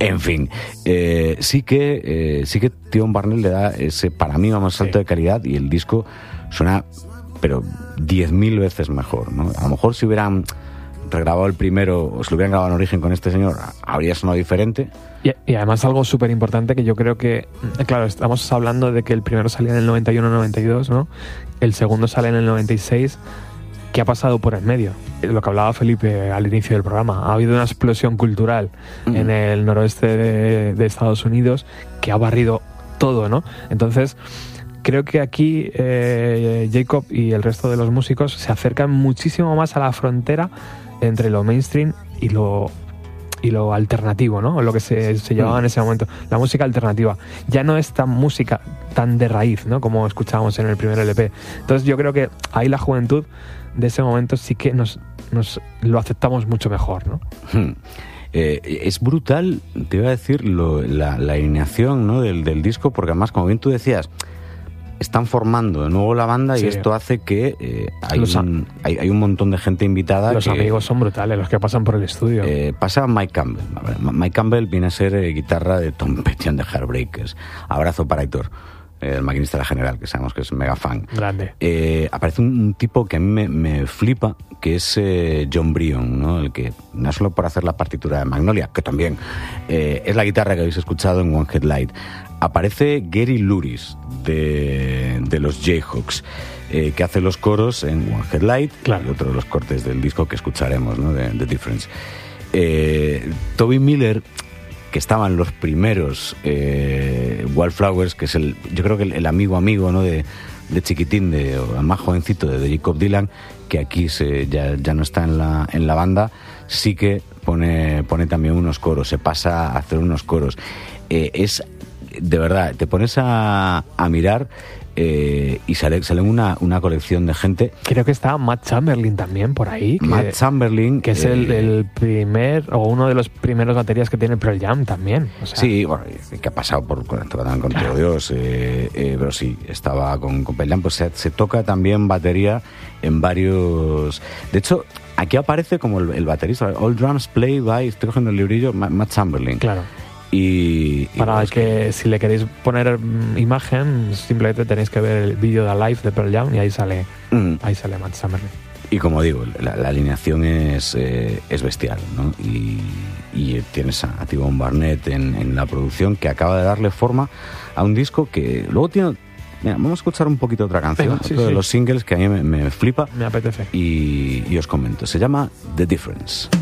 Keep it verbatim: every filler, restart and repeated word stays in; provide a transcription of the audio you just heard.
En fin, eh, sí que eh, sí que T-Bone Burnett le da ese, para mí, vamos, salto sí. de calidad, y el disco suena, pero diez mil veces mejor, ¿no? A lo mejor si hubieran regrabado el primero, o si lo hubieran grabado en origen con este señor, habría sonado diferente. Y, y además algo súper importante que yo creo que, claro, estamos hablando de que el primero salía en el noventa y uno noventa y dos, ¿no? El segundo sale en el noventa y seis. ¿Qué ha pasado por el medio? Lo que hablaba Felipe al inicio del programa. Ha habido una explosión cultural mm. en el noroeste de, de Estados Unidos que ha barrido todo, ¿no? Entonces, creo que aquí eh, Jacob y el resto de los músicos se acercan muchísimo más a la frontera entre lo mainstream y lo y lo alternativo, ¿no? Lo que se, se llevaba en ese momento. La música alternativa. Ya no es tan música tan de raíz, ¿no? Como escuchábamos en el primer L P. Entonces yo creo que ahí la juventud de ese momento sí que nos, nos lo aceptamos mucho mejor, ¿no? Hmm. Eh, es brutal, te iba a decir, lo, la, la alineación, ¿no? del, del disco, porque además, como bien tú decías, están formando de nuevo la banda, sí. y esto hace que eh, hay, un, hay, hay un montón de gente invitada. Los que, amigos son brutales, los que pasan por el estudio. Eh, pasa Mike Campbell. A ver, Mike Campbell viene a ser eh, guitarra de Tom Petty and the Heartbreakers. Abrazo para Héctor, eh, el maquinista de la General, que sabemos que es mega fan. Grande. Eh, aparece un, un tipo que a mí me, me flipa, que es eh, John Bryan, ¿no? El que, no solo por hacer la partitura de Magnolia, que también eh, es la guitarra que habéis escuchado en One Headlight. Aparece Gary Louris de, de los Jayhawks, eh, que hace los coros en One Headlight, claro. y otro de los cortes del disco que escucharemos, ¿no? de The Difference. Eh, Toby Miller, que estaba en los primeros eh, Wildflowers, que es el, yo creo que el, el amigo amigo, ¿no? de, de chiquitín, de, o más jovencito de, de Jacob Dylan, que aquí se, ya, ya no está en la, en la banda, sí que pone, pone también unos coros, se pasa a hacer unos coros. Eh, es de verdad, te pones a, a mirar eh, y sale, sale una, una colección de gente. Creo que está Matt Chamberlain también por ahí. Que, Matt Chamberlain. Que es eh, el, el primer, o uno de los primeros baterías que tiene Pearl Jam también. O sea, sí, bueno, que ha pasado por con, con, con claro. Dios, eh, eh, pero sí, estaba con, con Pearl Jam, pues se, se toca también batería en varios. De hecho, aquí aparece como el, el baterista, All Drums Played by, estoy cogiendo el librillo, Matt Chamberlain. Claro. Y, y para pues que, que si le queréis poner imagen, simplemente tenéis que ver el vídeo de Live de Pearl Jam y ahí sale mm. ahí sale Matt Chamberlain. Y como digo, la, la alineación es, eh, es bestial, ¿no? Y, y tienes a T-Bone Burnett en, en la producción, que acaba de darle forma a un disco que luego tiene. Mira, vamos a escuchar un poquito otra canción, Venga, sí, otro sí. de los singles que a mí me, me flipa. Me apetece. Y, y os comento, se llama The Difference.